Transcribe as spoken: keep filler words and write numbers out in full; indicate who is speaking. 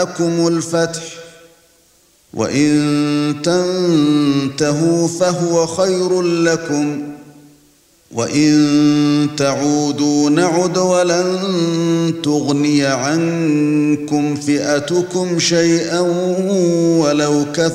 Speaker 1: جاءكم الفتح وإن تنتهوا فهو خير لكم وإن تعودوا نعد ولن تغني عنكم فئتكم شيئا ولو كثرت